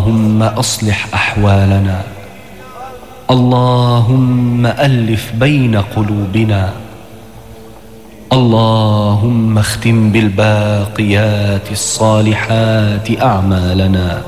اللهم أصلح أحوالنا، اللهم ألف بين قلوبنا، اللهم اختم بالباقيات الصالحات أعمالنا،